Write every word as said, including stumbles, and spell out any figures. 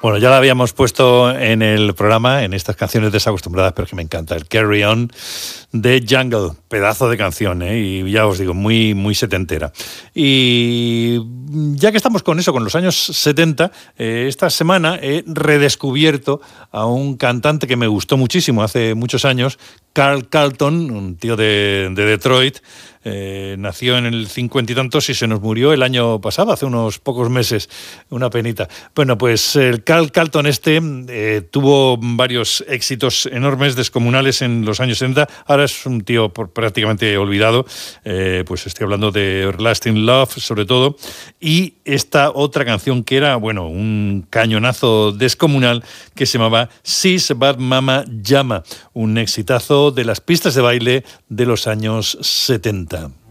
Bueno, ya la habíamos puesto en el programa, en estas canciones desacostumbradas, pero que me encanta, el Carry On de Jungle, pedazo de canción, ¿eh? Y ya os digo, muy, muy setentera. Y ya que estamos con eso, con los años setenta, eh, esta semana he redescubierto a un cantante que me gustó muchísimo hace muchos años, Carl Carlton, un tío de, de Detroit. Eh, nació en el cincuenta y tantos y se nos murió el año pasado, hace unos pocos meses, una penita. Bueno, pues el Carl Carlton este eh, tuvo varios éxitos enormes, descomunales en los años setenta. Ahora es un tío prácticamente olvidado, eh, pues estoy hablando de Everlasting Love sobre todo, y esta otra canción que era, bueno, un cañonazo descomunal que se llamaba Sis Bad Mama Llama, un exitazo de las pistas de baile de los años setenta.